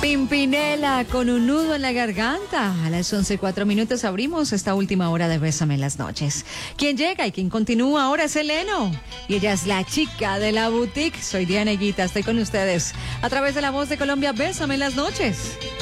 Pimpinela con un nudo en la garganta. A las 11:04 abrimos esta última hora de Bésame en las noches. Quien llega y quien continúa ahora es Eleno. Y ella es la chica de la boutique. Soy Diana Higuita, estoy con ustedes a través de La Voz de Colombia. Bésame en las noches.